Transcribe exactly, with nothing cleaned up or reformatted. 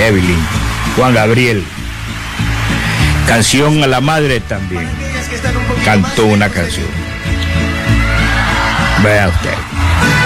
Evelyn, Juan Gabriel. Canción a la madre también. Cantó una canción. Vea usted.